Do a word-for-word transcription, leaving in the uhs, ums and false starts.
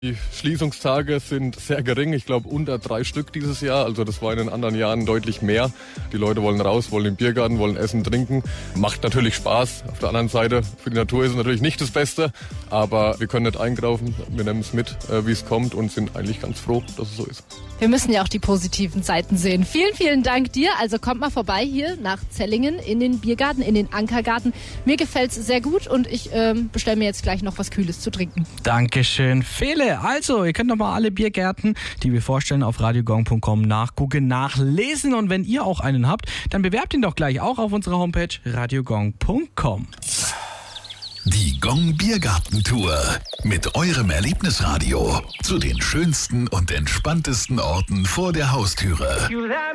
Die Schließungstage sind sehr gering, ich glaube unter drei Stück dieses Jahr, also das war in den anderen Jahren deutlich mehr. Die Leute wollen raus, wollen in den Biergarten, wollen essen, trinken. Macht natürlich Spaß. Auf der anderen Seite, für die Natur ist es natürlich nicht das Beste, aber wir können nicht einkaufen, wir nehmen es mit, wie es kommt und sind eigentlich ganz froh, dass es so ist. Wir müssen ja auch die positiven Seiten sehen. Vielen, vielen Dank dir. Also kommt mal vorbei hier nach Zellingen in den Biergarten, in den Ankergarten. Mir gefällt es sehr gut und ich ähm, bestelle mir jetzt gleich noch was Kühles zu trinken. Dankeschön, Fele. Also, ihr könnt noch mal alle Biergärten, die wir vorstellen, auf radiogong punkt com nachgucken, nachlesen. Und wenn ihr auch einen habt, dann bewerbt ihn doch gleich auch auf unserer Homepage radiogong punkt com. Die Gong Biergartentour mit eurem Erlebnisradio zu den schönsten und entspanntesten Orten vor der Haustüre.